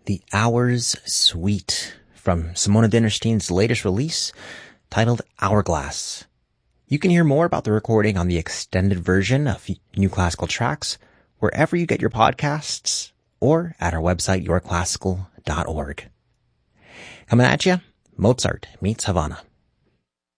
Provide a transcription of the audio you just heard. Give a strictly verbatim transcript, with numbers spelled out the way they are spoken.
The Hours Suite from Simona Dinnerstein's latest release titled Hourglass. You can hear more about the recording on the extended version of New Classical Tracks wherever you get your podcasts or at our website your classical dot org. Coming at you, Mozart meets Havana.